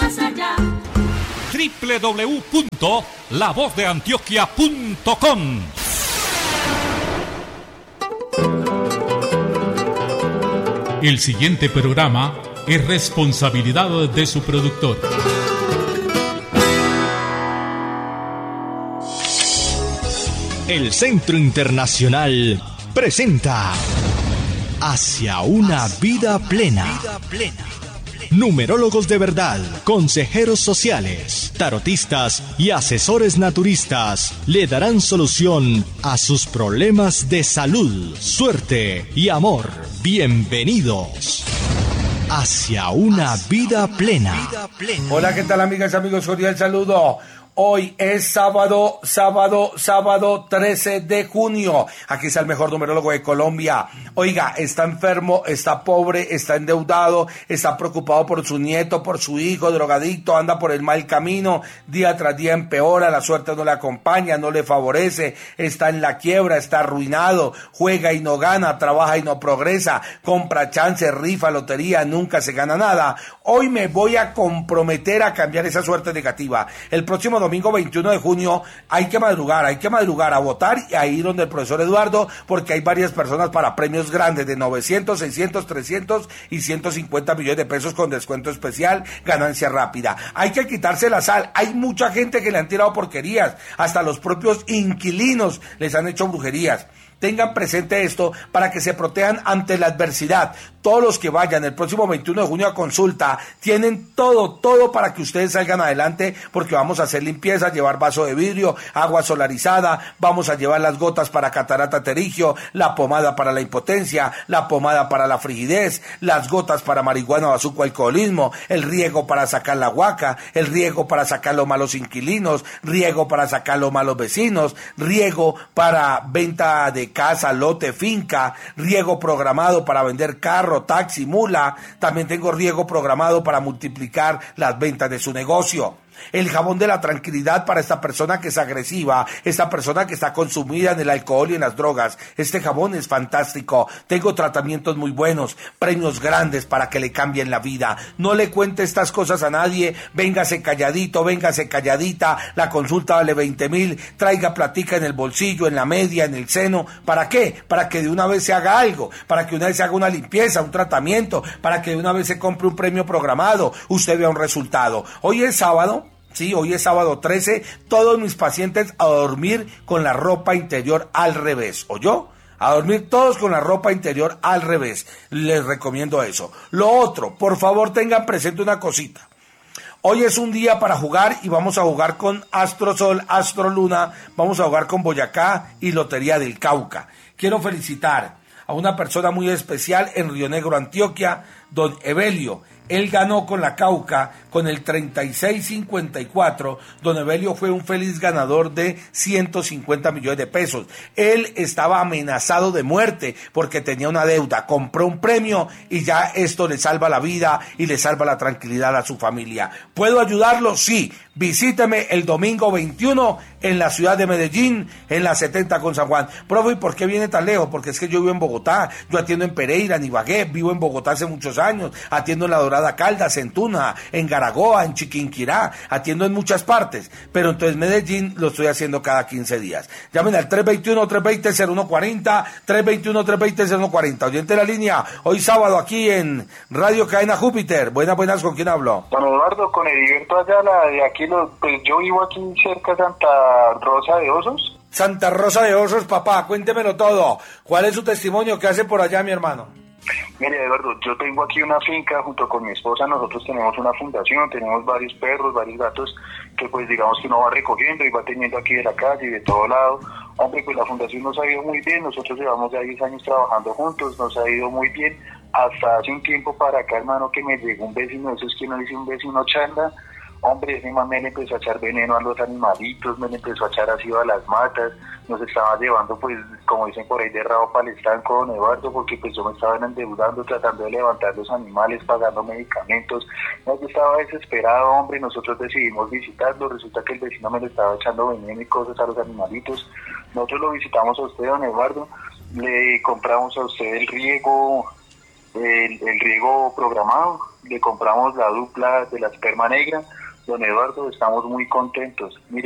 más allá. www.lavozdeantioquia.com. El siguiente programa es responsabilidad de su productor. El Centro Internacional presenta Hacia una vida plena. Numerólogos de verdad, consejeros sociales, tarotistas y asesores naturistas le darán solución a sus problemas de salud, suerte y amor. Bienvenidos hacia una vida plena. Hola, ¿qué tal, amigas y amigos? Cordial saludo. Hoy es sábado 13 de junio. Aquí está el mejor numerólogo de Colombia. Oiga, está enfermo, está pobre, está endeudado, está preocupado por su nieto, por su hijo, drogadicto, anda por el mal camino, día tras día empeora, la suerte no le acompaña, no le favorece, está en la quiebra, está arruinado, juega y no gana, trabaja y no progresa, compra chance, rifa, lotería, nunca se gana nada. Hoy me voy a comprometer a cambiar esa suerte negativa. El próximo domingo 21 de junio hay que madrugar a votar y a ir donde el profesor Eduardo, porque hay varias personas para premios grandes de 900, 600, 300 y 150 millones de pesos con descuento especial, ganancia rápida. Hay que quitarse la sal, hay mucha gente que le han tirado porquerías, hasta los propios inquilinos les han hecho brujerías. Tengan presente esto para que se protejan ante la adversidad. Todos los que vayan el próximo 21 de junio a consulta tienen todo para que ustedes salgan adelante, porque vamos a hacer limpieza, llevar vaso de vidrio, agua solarizada, vamos a llevar las gotas para catarata pterigio, la pomada para la impotencia, la pomada para la frigidez, las gotas para marihuana o azúcar alcoholismo, el riego para sacar la huaca, el riego para sacar los malos inquilinos, riego para sacar los malos vecinos, riego para venta de casa, lote, finca, riego programado para vender carro, taxi, mula. También tengo riego programado para multiplicar las ventas de su negocio. El jabón de la tranquilidad para esta persona que es agresiva, esta persona que está consumida en el alcohol y en las drogas. Este jabón es fantástico. Tengo tratamientos muy buenos, premios grandes para que le cambien la vida. No le cuente estas cosas a nadie. Véngase calladito, véngase calladita. La consulta vale 20,000. Traiga platica en el bolsillo, en la media, en el seno. ¿Para qué? Para que de una vez se haga algo, para que una vez se haga una limpieza, un tratamiento, para que de una vez se compre un premio programado. Usted vea un resultado. Hoy es sábado. Sí, hoy es sábado 13, todos mis pacientes a dormir con la ropa interior al revés, ¿oyó? A dormir todos con la ropa interior al revés, les recomiendo eso. Lo otro, por favor tengan presente una cosita. Hoy es un día para jugar y vamos a jugar con Astrosol, Astroluna, vamos a jugar con Boyacá y Lotería del Cauca. Quiero felicitar a una persona muy especial en Río Negro, Antioquia, don Evelio. Él ganó con la Cauca con el 3654. Don Evelio fue un feliz ganador de 150 millones de pesos. Él estaba amenazado de muerte porque tenía una deuda. Compró un premio y ya esto le salva la vida y le salva la tranquilidad a su familia. ¿Puedo ayudarlo? Sí. Visíteme el domingo 21 en la ciudad de Medellín, en la 70 con San Juan. Profe, ¿y por qué viene tan lejos? Porque es que yo vivo en Bogotá, yo atiendo en Pereira, en Ibagué, vivo en Bogotá hace muchos años, atiendo en La Dorada Caldas, en Tuna, en Garagoa, en Chiquinquirá, atiendo en muchas partes, pero entonces Medellín lo estoy haciendo cada 15 días. Llamen al 321-320-0140, 321-320-0140. Oyente de la línea, hoy sábado aquí en Radio Cadena Júpiter. Buenas, ¿con quién hablo? Don Eduardo, con Heriberto Ayala, de aquí, pues yo vivo aquí cerca de Santa Rosa de Osos. Santa Rosa de Osos, papá, cuéntemelo todo. ¿Cuál es su testimonio? ¿Qué hace por allá, mi hermano? Mire, Eduardo, yo tengo aquí una finca junto con mi esposa. Nosotros tenemos una fundación, tenemos varios perros, varios gatos que pues digamos que uno va recogiendo y va teniendo aquí de la calle y de todo lado. Hombre, pues la fundación nos ha ido muy bien, nosotros llevamos ya 10 años trabajando juntos, nos ha ido muy bien. Hasta hace un tiempo para acá, hermano, que me llegó un vecino, eso es que no dice un vecino chanda. Hombre, ese man me le empezó a echar veneno a los animalitos, me le empezó a echar ácido a las matas, nos estaba llevando, pues, como dicen por ahí, de rabo para el estanco, don Eduardo, porque pues yo me estaba endeudando, tratando de levantar los animales, pagando medicamentos. No, yo estaba desesperado, hombre, nosotros decidimos visitarlo, resulta que el vecino me le estaba echando veneno y cosas a los animalitos. Nosotros lo visitamos a usted, don Eduardo, le compramos a usted el riego programado, le compramos la dupla de la esperma negra. Don Eduardo, estamos muy contentos. Mire